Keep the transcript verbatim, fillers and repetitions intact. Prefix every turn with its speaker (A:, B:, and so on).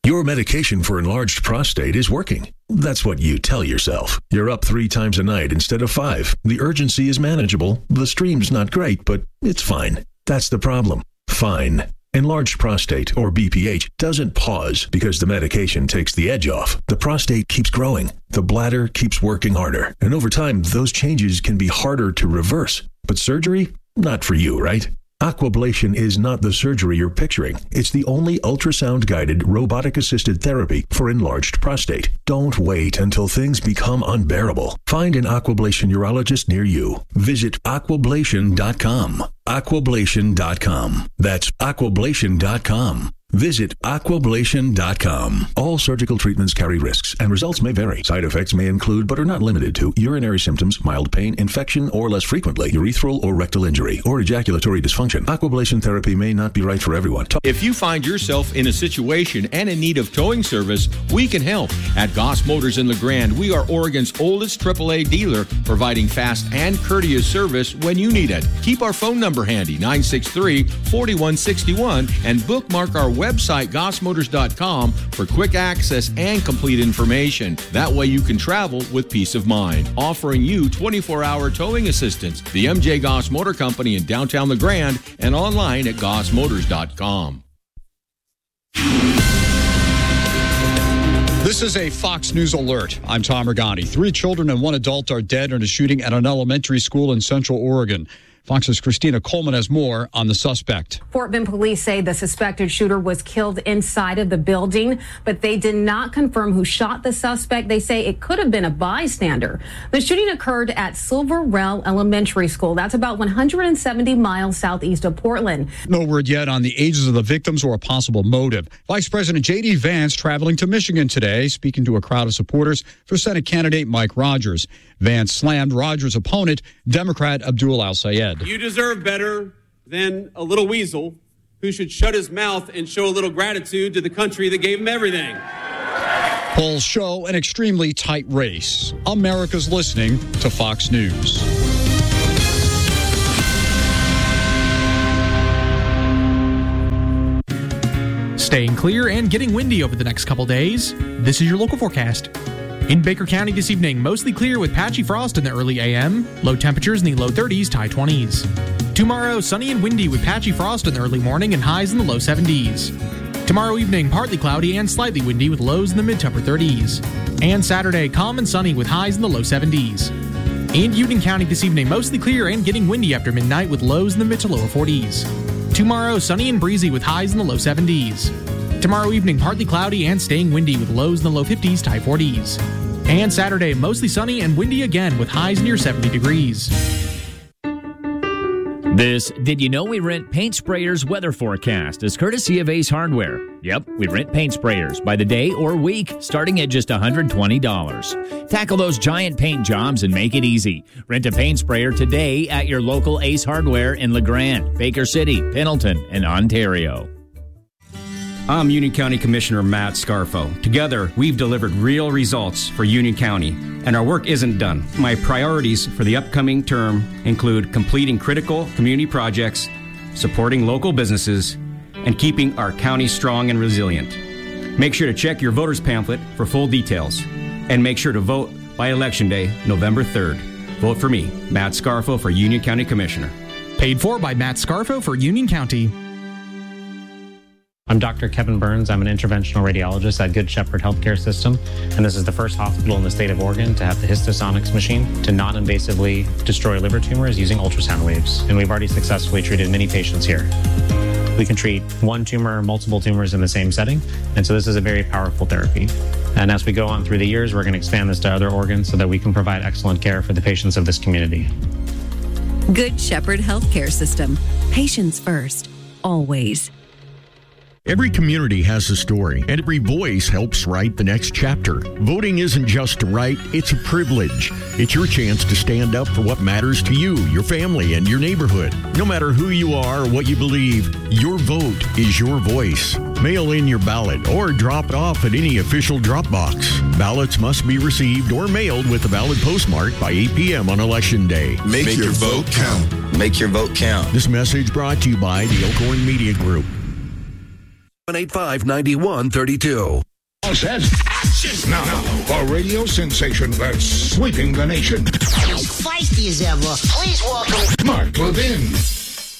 A: Your medication for enlarged prostate is working. That's what you tell yourself. You're up three times a night instead of five. The urgency is manageable. The stream's not great, but it's fine. That's the problem. Fine. Enlarged prostate, or B P H, doesn't pause because the medication takes the edge off. The prostate keeps growing. The bladder keeps working harder. And over time, those changes can be harder to reverse. But surgery? Not for you, right? Aquablation is not the surgery you're picturing. It's the only ultrasound-guided, robotic-assisted therapy for enlarged prostate. Don't wait until things become unbearable. Find an Aquablation urologist near you. Visit aquablation dot com. aquablation dot com. That's aquablation dot com. Visit aquablation dot com. All surgical treatments carry risks, and results may vary. Side effects may include, but are not limited to, urinary symptoms, mild pain, infection, or less frequently, urethral or rectal injury, or ejaculatory dysfunction. Aquablation therapy may not be right for everyone.
B: If you find yourself in a situation and in need of towing service, we can help. At Goss Motors in LeGrand, we are Oregon's oldest triple A dealer, providing fast and courteous service when you need it. Keep our phone number handy, nine six three, four one six one, and bookmark our website, goss motors dot com, for quick access and complete information. That way you can travel with peace of mind. Offering you twenty-four hour towing assistance. The M J Goss Motor Company in downtown LeGrand and online at goss motors dot com.
C: This is a Fox News alert. I'm Tom Regani. Three children and one adult are dead in a shooting at an elementary school in Central Oregon. Fox's Christina Coleman has more on the suspect.
D: Fort Bend police say the suspected shooter was killed inside of the building, but they did not confirm who shot the suspect. They say it could have been a bystander. The shooting occurred at Silver Rell Elementary School. That's about one hundred seventy miles southeast of Portland.
C: No word yet on the ages of the victims or a possible motive. Vice President J D. Vance traveling to Michigan today, speaking to a crowd of supporters for Senate candidate Mike Rogers. Vance slammed Rogers' opponent, Democrat Abdul Al-Sayed.
E: You deserve better than a little weasel who should shut his mouth and show a little gratitude to the country that gave him everything.
C: Polls show an extremely tight race. America's listening to Fox News.
F: Staying clear and getting windy over the next couple days. This is your local forecast. In Baker County this evening, mostly clear with patchy frost in the early A M. Low temperatures in the low thirties to high twenties. Tomorrow, sunny and windy with patchy frost in the early morning and highs in the low seventies. Tomorrow evening, partly cloudy and slightly windy with lows in the mid to upper thirties. And Saturday, calm and sunny with highs in the low seventies. In Union County this evening, mostly clear and getting windy after midnight with lows in the mid to lower forties. Tomorrow, sunny and breezy with highs in the low seventies. Tomorrow evening, partly cloudy and staying windy with lows in the low fifties to high forties. And Saturday, mostly sunny and windy again with highs near seventy degrees.
G: This Did You Know We Rent Paint Sprayers weather forecast is courtesy of Ace Hardware. Yep, we rent paint sprayers by the day or week, starting at just one hundred twenty dollars. Tackle those giant paint jobs and make it easy. Rent a paint sprayer today at your local Ace Hardware in LeGrand, Baker City, Pendleton, and Ontario.
H: I'm Union County Commissioner Matt Scarfo. Together, we've delivered real results for Union County, and our work isn't done. My priorities for the upcoming term include completing critical community projects, supporting local businesses, and keeping our county strong and resilient. Make sure to check your voter's pamphlet for full details, and make sure to vote by Election Day, November third. Vote for me, Matt Scarfo, for Union County Commissioner.
F: Paid for by Matt Scarfo for Union County.
I: I'm Doctor Kevin Burns. I'm an interventional radiologist at Good Shepherd Healthcare System, and this is the first hospital in the state of Oregon to have the Histosonics machine to non-invasively destroy liver tumors using ultrasound waves, and we've already successfully treated many patients here. We can treat one tumor, multiple tumors in the same setting, and so this is a very powerful therapy. And as we go on through the years, we're going to expand this to other organs so that we can provide excellent care for the patients of this community.
J: Good Shepherd Healthcare System. Patients first, always.
K: Every community has a story, and every voice helps write the next chapter. Voting isn't just a right, it's a privilege. It's your chance to stand up for what matters to you, your family, and your neighborhood. No matter who you are or what you believe, your vote is your voice. Mail in your ballot or drop it off at any official drop box. Ballots must be received or mailed with a valid postmark by eight p.m. on Election Day.
L: Make, Make your, your vote count.
M: Make your vote count.
K: This message brought to you by the Elkhorn Media Group.
L: seven eight five, nine one three two.
M: Says action now for radio sensation that's sweeping the nation.
N: As feisty as ever, please welcome
M: Mark Levin.